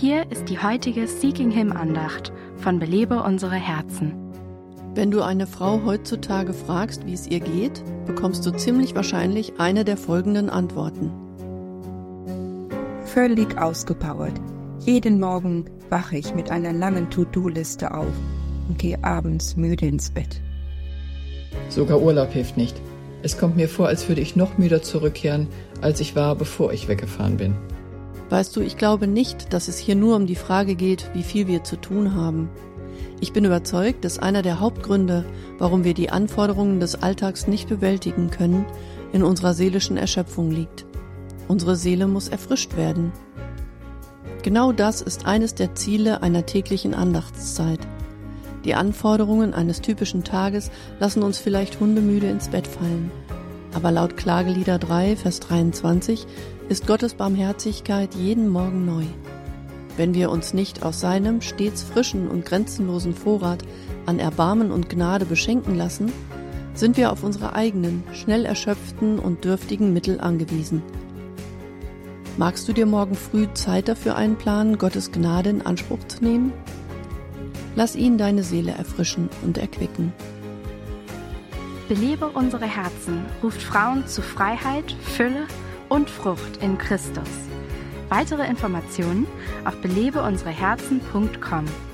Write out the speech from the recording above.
Hier ist die heutige Seeking Him Andacht von Belebe unsere Herzen. Wenn du eine Frau heutzutage fragst, wie es ihr geht, bekommst du ziemlich wahrscheinlich eine der folgenden Antworten. Völlig ausgepowert. Jeden Morgen wache ich mit einer langen To-Do-Liste auf und gehe abends müde ins Bett. Sogar Urlaub hilft nicht. Es kommt mir vor, als würde ich noch müder zurückkehren, als ich war, bevor ich weggefahren bin. Weißt du, ich glaube nicht, dass es hier nur um die Frage geht, wie viel wir zu tun haben. Ich bin überzeugt, dass einer der Hauptgründe, warum wir die Anforderungen des Alltags nicht bewältigen können, in unserer seelischen Erschöpfung liegt. Unsere Seele muss erfrischt werden. Genau das ist eines der Ziele einer täglichen Andachtszeit. Die Anforderungen eines typischen Tages lassen uns vielleicht hundemüde ins Bett fallen. Aber laut Klagelieder 3, Vers 23 ist Gottes Barmherzigkeit jeden Morgen neu. Wenn wir uns nicht aus seinem stets frischen und grenzenlosen Vorrat an Erbarmen und Gnade beschenken lassen, sind wir auf unsere eigenen, schnell erschöpften und dürftigen Mittel angewiesen. Magst du dir morgen früh Zeit dafür einplanen, Gottes Gnade in Anspruch zu nehmen? Lass ihn deine Seele erfrischen und erquicken. Belebe unsere Herzen ruft Frauen zu Freiheit, Fülle und Frucht in Christus. Weitere Informationen auf belebeunsereherzen.com.